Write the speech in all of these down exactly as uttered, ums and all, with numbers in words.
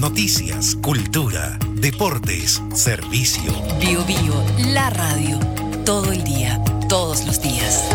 noticias, cultura, deportes, servicio. Bio Bio, la radio. Todo el día, todos los días.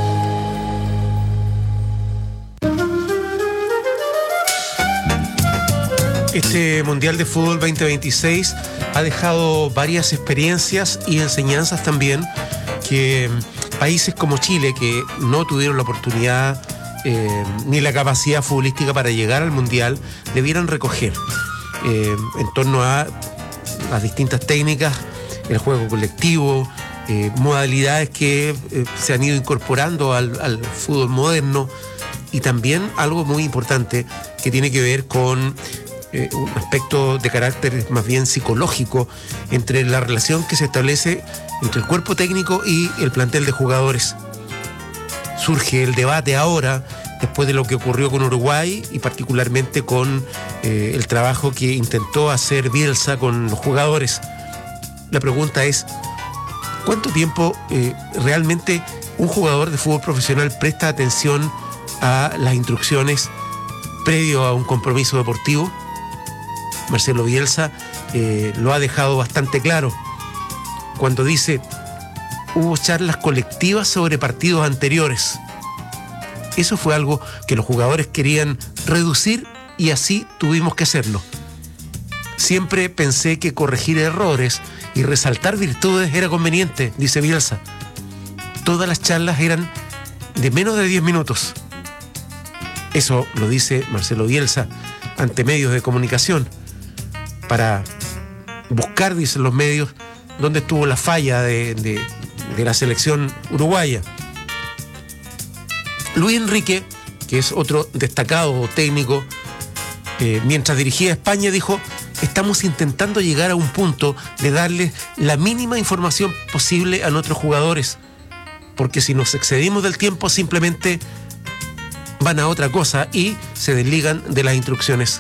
Este Mundial de Fútbol veinte veintiséis ha dejado varias experiencias y enseñanzas también que países como Chile, que no tuvieron la oportunidad eh, ni la capacidad futbolística para llegar al Mundial, debieran recoger eh, en torno a las distintas técnicas, el juego colectivo, eh, modalidades que eh, se han ido incorporando al, al fútbol moderno, y también algo muy importante que tiene que ver con Eh, un aspecto de carácter más bien psicológico entre la relación que se establece entre el cuerpo técnico y el plantel de jugadores. Surge el debate ahora, después de lo que ocurrió con Uruguay y particularmente con eh, el trabajo que intentó hacer Bielsa con los jugadores. La pregunta es, ¿cuánto tiempo eh, realmente un jugador de fútbol profesional presta atención a las instrucciones previo a un compromiso deportivo? Marcelo Bielsa eh, lo ha dejado bastante claro cuando dice: hubo charlas colectivas sobre partidos anteriores. Eso fue algo que los jugadores querían reducir y así tuvimos que hacerlo. Siempre pensé que corregir errores y resaltar virtudes era conveniente, dice Bielsa. Todas las charlas eran de menos de diez minutos. Eso lo dice Marcelo Bielsa ante medios de comunicación, para buscar, dicen los medios, dónde estuvo la falla de, de, de la selección uruguaya. Luis Enrique, que es otro destacado técnico, eh, mientras dirigía a España, dijo: estamos intentando llegar a un punto de darles la mínima información posible a nuestros jugadores, porque si nos excedimos del tiempo simplemente van a otra cosa y se desligan de las instrucciones.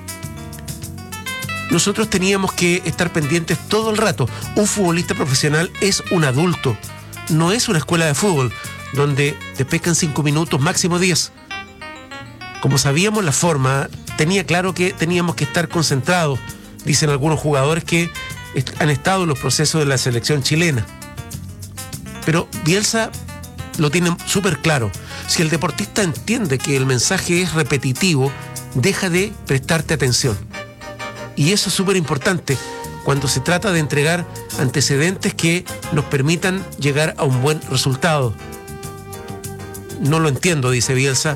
Nosotros teníamos que estar pendientes todo el rato. Un futbolista profesional es un adulto, no es una escuela de fútbol donde te pescan cinco minutos, máximo diez. Como sabíamos la forma, tenía claro que teníamos que estar concentrados, dicen algunos jugadores que han estado en los procesos de la selección chilena. Pero Bielsa lo tiene súper claro. Si el deportista entiende que el mensaje es repetitivo, deja de prestarte atención. Y eso es súper importante cuando se trata de entregar antecedentes que nos permitan llegar a un buen resultado. No lo entiendo, dice Bielsa,